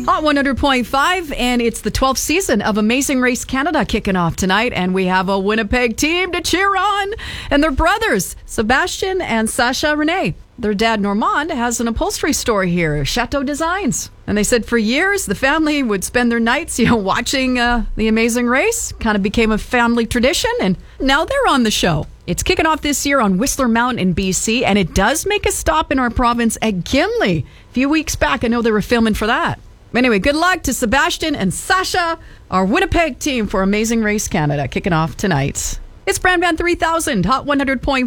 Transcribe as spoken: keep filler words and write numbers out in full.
Hot one hundred point five, and it's the twelfth season of Amazing Race Canada kicking off tonight, and we have a Winnipeg team to cheer on, and they're brothers, Sebastian and Sasha Renee. Their dad, Normand, has an upholstery store here, Chateau Designs. And they said for years, the family would spend their nights, you know, watching uh, the Amazing Race. Kind of became a family tradition, and now they're on the show. It's kicking off this year on Whistler Mountain in B C, and it does make a stop in our province at Gimli. A few weeks back, I know they were filming for that. Anyway, good luck to Sebastian and Sasha, our Winnipeg team for Amazing Race Canada, kicking off tonight. It's Brand Van three thousand, Hot one hundred point five.